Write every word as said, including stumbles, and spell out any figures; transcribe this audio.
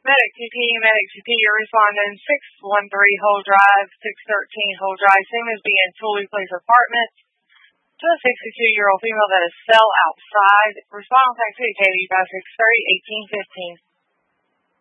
Medic T P, Medic T P, you're responding six one three Whole Drive, six thirteen Whole Drive, same as being Tully Place Apartments, to a sixty-two-year-old female that is still outside. Respond on taxi, Katie, by six thirty, eighteen fifteen.